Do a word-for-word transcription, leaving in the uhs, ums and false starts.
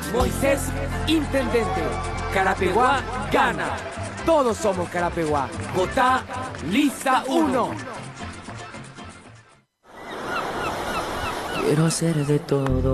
Moisés, intendente. Carapeguá gana. Todos somos Carapeguá. Votá lista uno. Quiero hacer de todo